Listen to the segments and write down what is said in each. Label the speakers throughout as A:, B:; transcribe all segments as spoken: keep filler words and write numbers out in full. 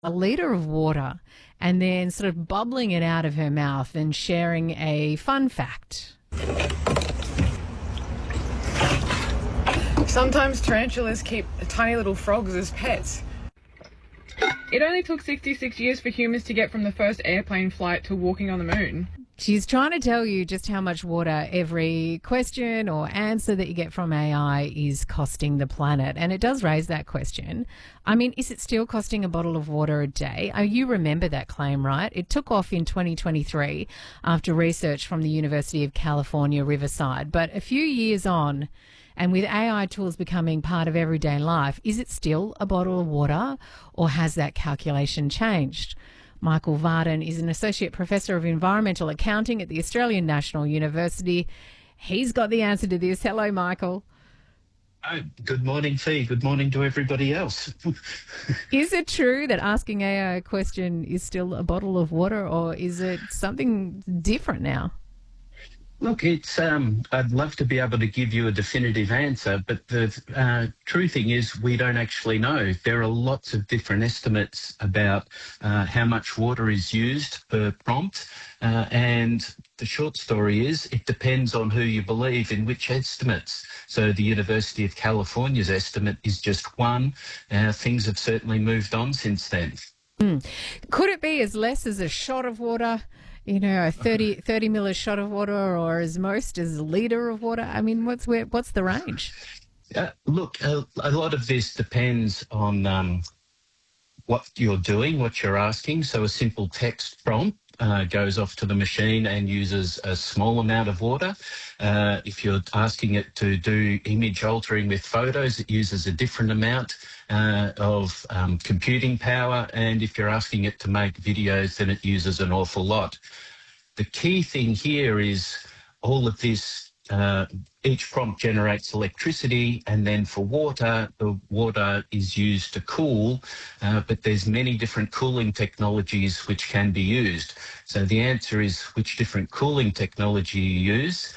A: a liter of water and then sort of bubbling it out of her mouth and sharing a fun fact.
B: Sometimes tarantulas keep tiny little frogs as pets. It only took sixty-six years for humans to get from the first airplane flight to walking on the moon.
A: She's trying to tell you just how much water every question or answer that you get from A I is costing the planet. And it does raise that question. I mean, is it still costing a bottle of water a day? Oh, you remember that claim, right? It took off in twenty twenty-three after research from the University of California, Riverside. But a few years on, and with A I tools becoming part of everyday life, is it still a bottle of water, or has that calculation changed? Michael Varden is an Associate Professor of Environmental Accounting at the Australian National University. He's got the answer to this. Hello, Michael.
C: Oh, good morning, Fee. Good morning to everybody else.
A: Is it true that asking A I a question is still a bottle of water, or is it something different now?
C: Look, it's. Um, I'd love to be able to give you a definitive answer, but the uh, true thing is we don't actually know. There are lots of different estimates about uh, how much water is used per prompt, uh, and the short story is it depends on who you believe in which estimates. So the University of California's estimate is just one. Uh, things have certainly moved on since then.
A: Mm. Could it be as less as a shot of water? You know, a thirty, thirty ml shot of water, or as most as a litre of water? I mean, what's where, what's the range?
C: Uh, look, a, a lot of this depends on um, what you're doing, what you're asking. So a simple text prompt uh, goes off to the machine and uses a small amount of water. Uh, if you're asking it to do image altering with photos, it uses a different amount uh, of um, computing power. And if you're asking it to make videos, then it uses an awful lot. The key thing here is all of this. Uh, each prompt generates electricity, and then for water, the water is used to cool, uh, but there's many different cooling technologies which can be used. So the answer is which different cooling technology you use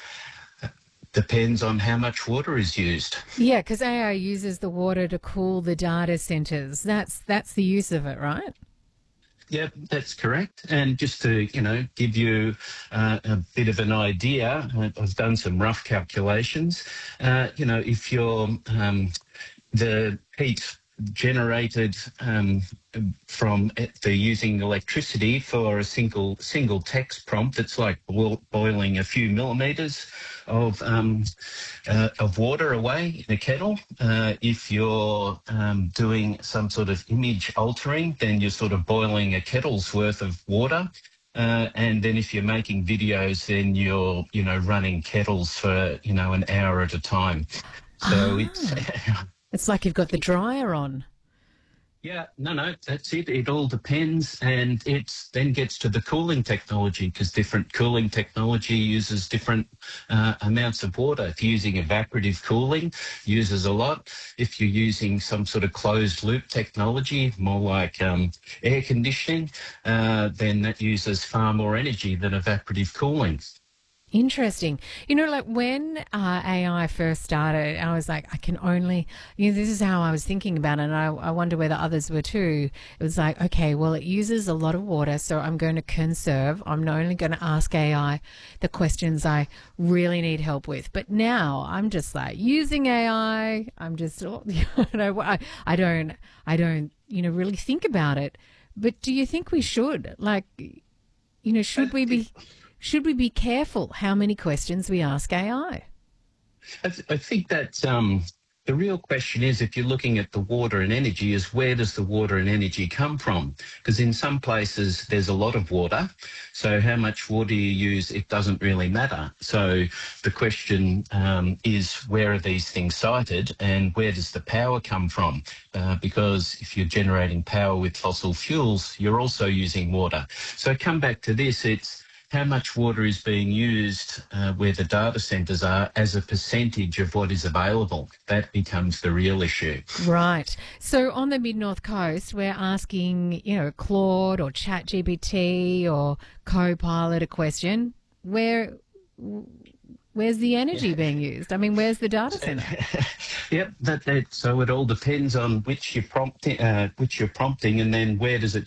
C: depends on how much water is used.
A: Yeah, because A I uses the water to cool the data centres. That's that's the use of it, right?
C: Yeah, that's correct. And just to, you know, give you uh, a bit of an idea, I've done some rough calculations. Uh, you know, if you're um, the heat generated um, from the using electricity for a single single text prompt, it's like boil, boiling a few millimeters of um, uh, of water away in a kettle. Uh, if you're um, doing some sort of image altering, then you're sort of boiling a kettle's worth of water. Uh, and then if you're making videos, then you're, you know, running kettles for, you know, an hour at a time. So
A: ah,
C: it's...
A: it's like you've got the dryer on.
C: Yeah, no, no, that's it. It all depends, and it then gets to the cooling technology, because different cooling technology uses different uh, amounts of water. If you're using evaporative cooling, uses a lot. If you're using some sort of closed loop technology, more like um, air conditioning, uh, then that uses far more energy than evaporative cooling.
A: Interesting. You know, like when uh, A I first started, I was like, I can only, you know, this is how I was thinking about it. And I, I wonder whether others were too. It was like, okay, well, it uses a lot of water, so I'm going to conserve. I'm only going to ask A I the questions I really need help with. But now I'm just like using A I. I'm just, you know, I, I don't, I don't, you know, really think about it. But do you think we should? Like, you know, should we be... Should we be careful how many questions we ask A I?
C: I, th- I think that um, the real question is, if you're looking at the water and energy, is where does the water and energy come from? Because in some places there's a lot of water, so how much water you use, it doesn't really matter. So the question um, is, where are these things sited, and where does the power come from? Uh, because if you're generating power with fossil fuels, you're also using water. So come back to this, it's how much water is being used uh, where the data centres are as a percentage of what is available. That becomes the real issue.
A: Right. So on the Mid-North Coast, we're asking, you know, Claude or ChatGPT or Copilot a question. Where, Where's the energy being used? I mean, where's the data center?
C: Yep, that, that so it all depends on which you're prompting, uh, which you're prompting, and then where does it